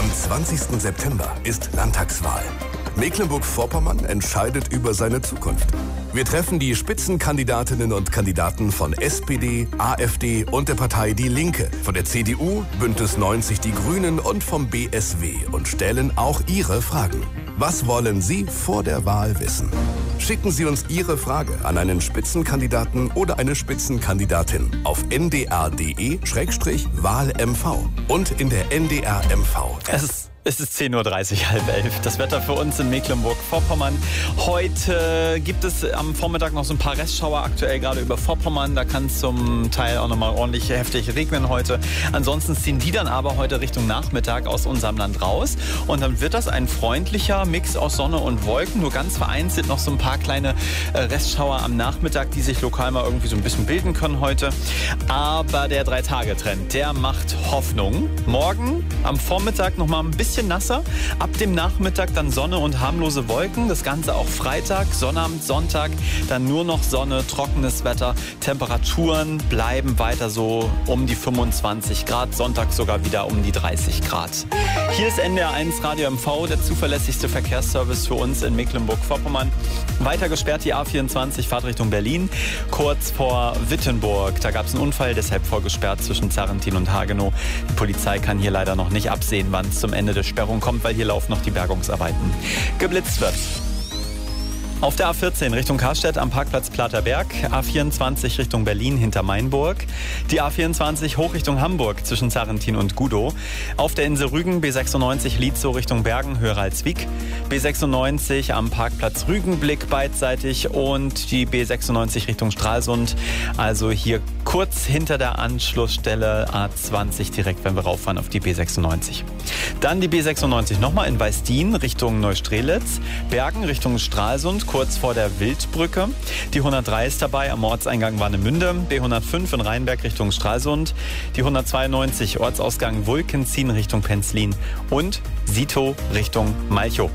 Am 20. September ist Landtagswahl. Mecklenburg-Vorpommern entscheidet über seine Zukunft. Wir treffen die Spitzenkandidatinnen und Kandidaten von SPD, AfD und der Partei Die Linke, von der CDU, Bündnis 90 Die Grünen und vom BSW und stellen auch Ihre Fragen. Was wollen Sie vor der Wahl wissen? Schicken Sie uns Ihre Frage an einen Spitzenkandidaten oder eine Spitzenkandidatin auf ndr.de/wahlmv und in der NDR-MV-App. Es ist 10.30 Uhr, 10:30. Das Wetter für uns in Mecklenburg-Vorpommern. Heute gibt es am Vormittag noch so ein paar Restschauer, aktuell gerade über Vorpommern. Da kann es zum Teil auch nochmal ordentlich heftig regnen heute. Ansonsten ziehen die dann aber heute Richtung Nachmittag aus unserem Land raus. Und dann wird das ein freundlicher Mix aus Sonne und Wolken. Nur ganz vereinzelt noch so ein paar kleine Restschauer am Nachmittag, die sich lokal mal irgendwie so ein bisschen bilden können heute. Aber der 3-Tage-Trend, der macht Hoffnung. Morgen am Vormittag nochmal ein bisschen nasser. Ab dem Nachmittag dann Sonne und harmlose Wolken. Das Ganze auch Freitag, Sonnabend, Sonntag. Dann nur noch Sonne, trockenes Wetter. Temperaturen bleiben weiter so um die 25 Grad. Sonntag sogar wieder um die 30 Grad. Hier ist NDR1 Radio MV, der zuverlässigste Verkehrsservice für uns in Mecklenburg-Vorpommern. Weiter gesperrt die A24, Fahrt Richtung Berlin. Kurz vor Wittenburg. Da gab es einen Unfall, deshalb vorgesperrt zwischen Zarrentin und Hagenow. Die Polizei kann hier leider noch nicht absehen, wann es zum Ende der Sperrung kommt, weil hier laufen noch die Bergungsarbeiten. Geblitzt wird. Auf der A14 Richtung Karstedt am Parkplatz Platerberg, A24 Richtung Berlin hinter Mainburg, die A24 hoch Richtung Hamburg zwischen Zarrentin und Gudow, auf der Insel Rügen B96 Lietzow Richtung Bergen höher als Wiek, B96 am Parkplatz Rügenblick beidseitig und die B96 Richtung Stralsund, also hier kurz hinter der Anschlussstelle A20 direkt, wenn wir rauffahren auf die B96. Dann die B96 nochmal in Weißdien Richtung Neustrelitz, Bergen Richtung Stralsund, kurz vor der Wildbrücke. Die 103 ist dabei am Ortseingang Warnemünde, B105 in Rheinberg Richtung Stralsund, die 192 Ortsausgang Wulkenzien Richtung Penzlin und Sito Richtung Malchow.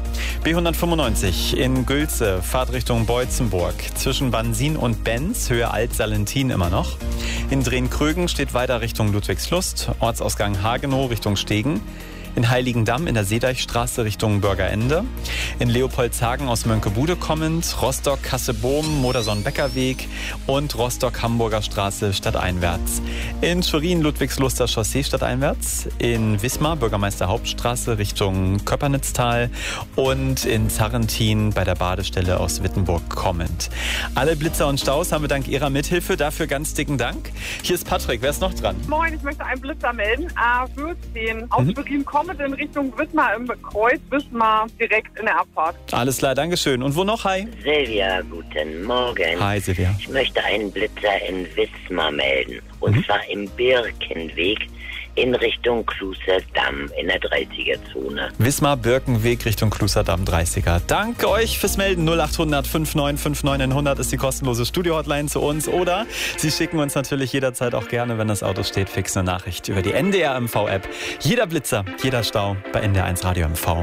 B195 in Gülze, Fahrt Richtung Beutzenburg, zwischen Bansin und Benz, Höhe Alt-Salentin immer noch. In Drehn-Krögen steht weiter Richtung Ludwigslust, Ortsausgang Hagenow Richtung Stegen. In Heiligendamm in der Seedeichstraße Richtung Bürgerende. In Leopoldshagen aus Mönckebude kommend, Rostock, Kassebohm, Modersohn-Becker-Weg und Rostock-Hamburger Straße stadteinwärts. In Schwerin, Ludwigsluster Chaussee stadteinwärts. In Wismar, Bürgermeister Hauptstraße Richtung Köpernitztal. Und in Zarrentin bei der Badestelle aus Wittenburg kommend. Alle Blitzer und Staus haben wir dank Ihrer Mithilfe. Dafür ganz dicken Dank. Hier ist Patrick. Wer ist noch dran? Moin, ich möchte einen Blitzer melden. A14 aus Schwerin kommend in Richtung Wismar im Kreuz. Wismar direkt in der Abfahrt. Alles klar, Dankeschön. Und wo noch? Hi. Silvia, guten Morgen. Hi, Silvia. Ich möchte einen Blitzer in Wismar melden. Und zwar im Birkenweg in Richtung Kluserdamm in der 30er-Zone. Wismar-Birkenweg Richtung Kluserdamm 30er. Danke euch fürs Melden. 0800 5959 100 ist die kostenlose Studio-Hotline zu uns. Oder Sie schicken uns natürlich jederzeit auch gerne, wenn das Auto steht, fix eine Nachricht über die NDR-MV-App. Jeder Blitzer, jeder Stau bei NDR1 Radio MV.